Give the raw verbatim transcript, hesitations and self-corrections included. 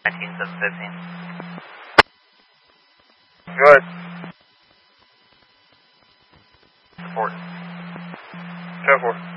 nineteen seven fifteen. Go ahead. Support. ten four.